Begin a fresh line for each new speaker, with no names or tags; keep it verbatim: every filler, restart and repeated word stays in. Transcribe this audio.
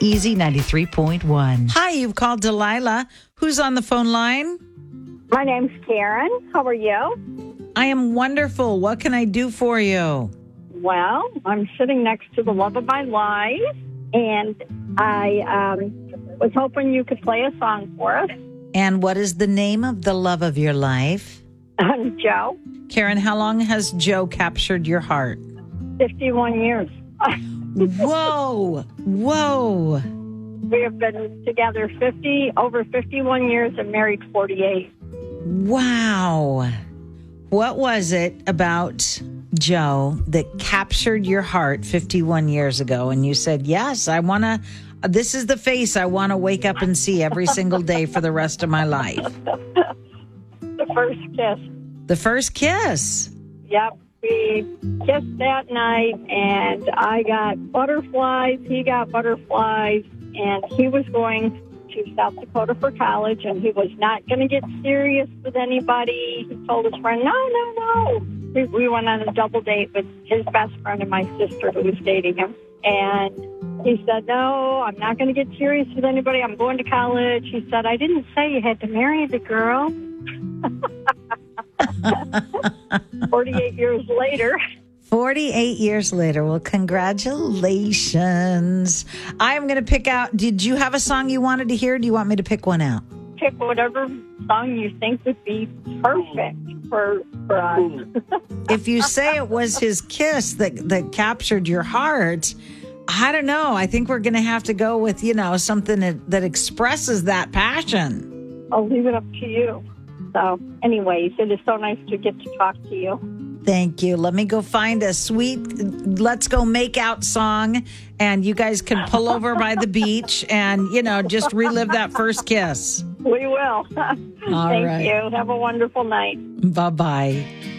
Easy ninety-three point one. Hi, you've called Delilah. Who's on the phone line?
My name's Karen. How are you?
I am wonderful. What can I do for you?
Well, I'm sitting next to the love of my life, and I um, was hoping you could play a song for us.
And what is the name of the love of your life?
I'm Joe.
Karen, how long has Joe captured your heart?
fifty-one years.
Whoa. Whoa.
We have been together fifty, over fifty-one years and married forty-eight.
Wow. What was it about Joe that captured your heart fifty-one years ago? And you said, yes, I want to, this is the face I want to wake up and see every single day for the rest of my life.
The first kiss.
The first kiss.
Yep. We kissed that night, and I got butterflies. He got butterflies, and he was going to South Dakota for college, and he was not going to get serious with anybody. He told his friend, no, no, no. We, we went on a double date with his best friend and my sister who was dating him. And he said, no, I'm not going to get serious with anybody. I'm going to college. He said, I didn't say you had to marry the girl. forty-eight years later.
forty-eight years later. Well, congratulations. I'm going to pick out, did you have a song you wanted to hear? Or do you want me to pick one out?
Pick whatever song you think would be perfect for, for us.
If you say it was his kiss that, that captured your heart, I don't know. I think we're going to have to go with, you know, something that, that expresses that passion.
I'll leave it up to you. So, anyways, it is so nice to get to talk to you.
Thank you. Let me go find a sweet let's go make out song, and you guys can pull over by the beach and, you know, just relive that first kiss.
We will.
All
Thank
right.
you. Have a wonderful night.
Bye-bye.